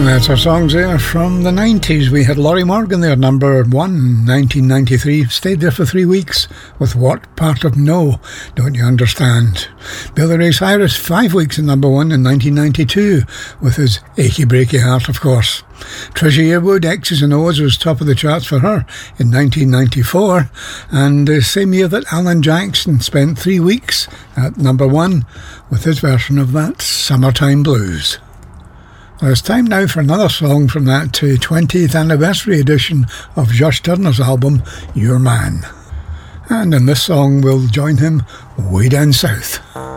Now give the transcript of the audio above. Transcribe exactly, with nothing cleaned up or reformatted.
That's our songs there from the nineties. We had Laurie Morgan there, number one, nineteen ninety-three. Stayed there for three weeks with What Part of No Don't You Understand? Billy Ray Cyrus, five weeks at number one in nineteen ninety-two with his Achy Breaky Heart, of course. Tricia Yearwood, X's and O's, was top of the charts for her in nineteen ninety-four, and the same year that Alan Jackson spent three weeks at number one with his version of that Summertime Blues. Well, it's time now for another song from that twentieth anniversary edition of Josh Turner's album, Your Man. And in this song we'll join him way down south.